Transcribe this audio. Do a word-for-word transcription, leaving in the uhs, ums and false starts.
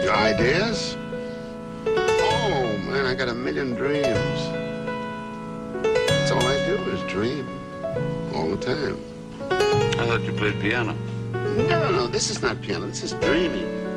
Your ideas? Oh, man, I got a million dreams. That's all I do is dream. All the time. I thought you played piano. No, no, no, this is not piano. This is dreaming.